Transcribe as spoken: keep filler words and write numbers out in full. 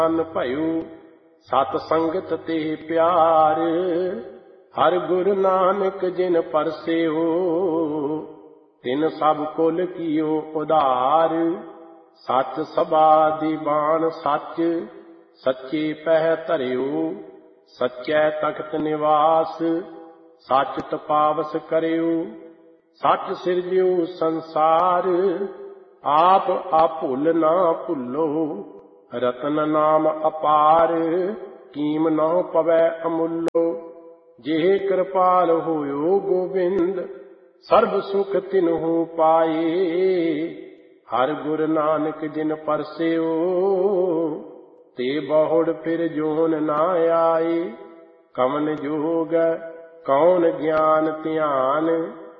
ਮਨ ਭਇਓ ਸਤ ਸੰਗਤ ਤੇ ਪਿਆਰ। ਹਰ ਗੁਰ ਨਾਨਕ ਜਿਨ ਪਰਸਿਓ ਤਿਨ ਸਭ ਕੁਲ ਕੀਓ ਉਧਾਰ। ਸੱਚ ਸਭਾ ਦੀਵਾਨ ਸੱਚ ਸੱਚੇ ਪਹਿ ਧਰਿਓ ਸੱਚੈ ਤਖਤ ਨਿਵਾਸ। ਸੱਚ ਤਪਾਵਸ ਕਰਿਓ ਸੱਚ ਸਿਰਜਿਓ ਸੰਸਾਰ। ਆਪ ਆਪੁੱਲ ਨਾ ਭੁੱਲੋ ਰਤਨ ਨਾਮ ਅਪਾਰ। ਕੀਮ ਨਾ ਪਵੈ ਅਮੁੱਲੋ ਜਿਹੇ ਕਿਰਪਾਲ ਹੋਇਓ ਗੋਬਿੰਦ। ਸਰਬ ਸੁਖ ਤਿਨਹੂ ਪਾਏ ਹਰ ਗੁਰ ਨਾਨਕ ਜਿਨ ਪਰਸਿਓ ਤੇ ਬਹੁੜ ਫਿਰ ਜੋਨ ਨਾ ਆਏ। ਕਵਨ ਜੋਗ ਕੌਣ ਗਿਆਨ ਧਿਆਨ